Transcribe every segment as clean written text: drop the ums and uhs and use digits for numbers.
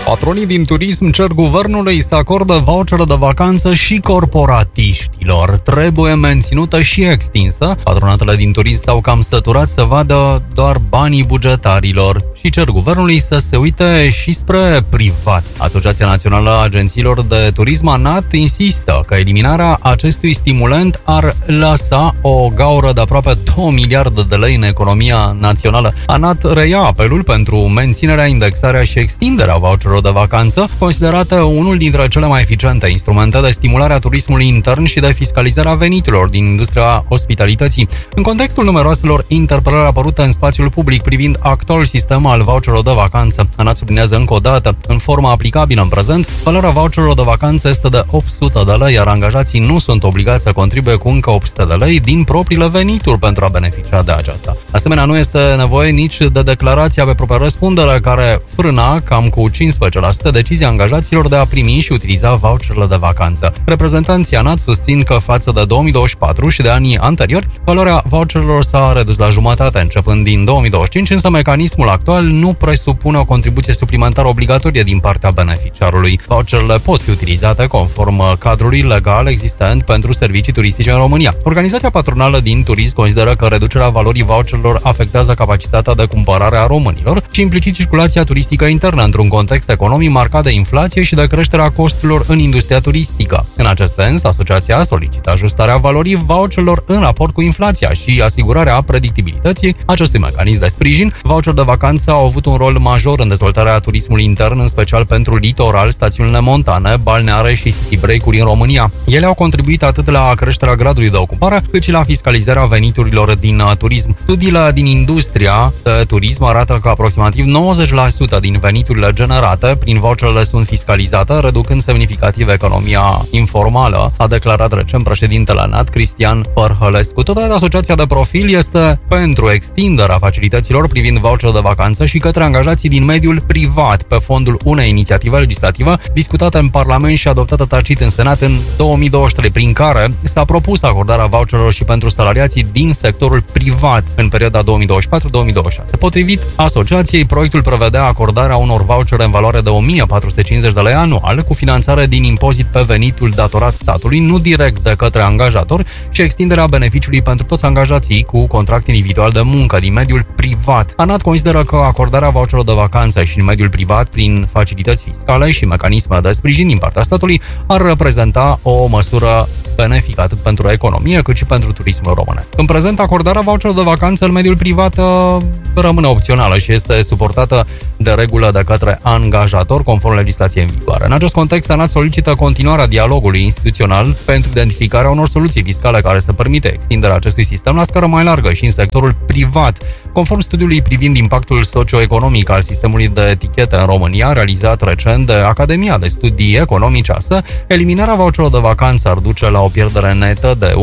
Patronii din turism cer guvernului să acordă vouchere de vacanță și corporatiștilor. Trebuie menținută și extinsă. Patronatele din turism s-au cam săturat să vadă doar banii bugetarilor și cer guvernului să se uite și spre privat. Asociația Națională a Agențiilor de Turism, ANAT, insistă că eliminarea acestui stimulant ar lăsa o gaură de aproape 2 miliarde de lei în economia națională. ANAT reia apelul pentru menținerea, indexarea și extinderea voucherelor de vacanță, considerată unul dintre cele mai eficiente instrumente de stimulare a turismului intern și de fiscalizarea veniturilor din industria ospitalității. În contextul numeroaselor interpelări apărute în spațiul public privind actualul sistem al voucherelor de vacanță, ANAT sublinează încă o dată, în forma aplicabilă în prezent, valoarea voucherelor de vacanță este de 800 de lei, iar angajații nu sunt obligați să contribuie cu încă 800 de lei din propriile venituri pentru a beneficia de aceasta. Asemenea, nu este nevoie nici de declarația pe propria răspundere, care frâna cam cu 15% decizia angajaților de a primi și utiliza voucherele de vacanță. Reprezentanții ANAT susțin că față de 2024 și de anii anteriori, valoarea voucherelor s-a redus la jumătate, începând din 2025, însă mecanismul actual nu presupune o contribuție suplimentară obligatorie din partea beneficiarului. Voucherele pot fi utilizate conform cadrului legal existent pentru servicii turistice în România. Organizația patronală din turism consideră că reducerea valorii voucherelor afectează capacitatea de cumpărare a românilor și implicit circulația turistică internă într-un context economic marcat de inflație și de creșterea costurilor în industria turistică. În acest sens, asociația solicită ajustarea valorii voucherelor în raport cu inflația și asigurarea predictibilității acestui mecanism de sprijin. Voucher de vacanță au avut un rol major în dezvoltarea turismului intern, în special pentru litoral, stațiunile montane, balneare și city break-uri în România. Ele au contribuit atât la creșterea gradului de ocupare, cât și la fiscalizarea veniturilor din turism. Studiile din industria de turism arată că aproximativ 90% din veniturile generate prin voucherele sunt fiscalizate, reducând semnificativ economia informală, a declarat recent președintele ANAT, Cristian Părhălescu. Totodată, asociația de profil este pentru extinderea facilităților privind voucherele de vacanță și către angajații din mediul privat, pe fondul unei inițiative legislative discutată în Parlament și adoptată tacit în Senat în 2023, prin care s-a propus acordarea voucherelor și pentru salariații din sectorul privat în perioada 2024-2026. Potrivit asociației, proiectul prevedea acordarea unor vouchere în valoare de 1450 de lei anual, cu finanțare din impozit pe venitul datorat statului, nu direct de către angajator, și extinderea beneficiului pentru toți angajații cu contract individual de muncă din mediul privat. ANAT consideră că acordarea voucherelor de vacanță și în mediul privat prin facilități fiscale și mecanisme de sprijin din partea statului ar reprezenta o măsură benefică atât pentru economie cât și pentru turismul românesc. În prezent, acordarea voucherelor de vacanță în mediul privat rămâne opțională și este suportată de regulă de către angajator, conform legislației în vigoare. În acest context, ANAT solicită continuarea dialogului instituțional pentru identificarea unor soluții fiscale care să permite extinderea acestui sistem la scară mai largă și în sectorul privat. Conform studiului privind impactul socioeconomic al sistemului de etichete în România, realizat recent de Academia de Studii Economice ASE, eliminarea voucherelor de vacanță ar duce la o pierdere netă de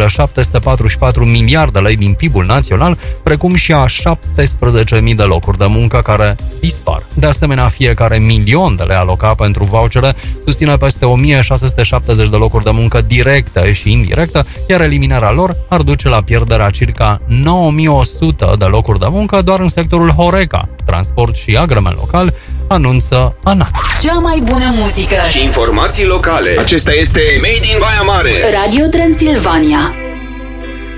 1,744 miliarde lei din PIB-ul național, precum și a 17.000 de locuri de muncă care dispar. De asemenea, fiecare milion de lei alocat pentru vouchere susține peste 1670 de locuri de muncă directe și indirecte, iar eliminarea lor ar duce la pierderea circa 9100 de locuri de muncă doar în sectorul Horeca, transport și agrement local, anunță ANAT. Cea mai bună muzică și informații locale. Acesta este Made in Baia Mare. Radio Transilvania.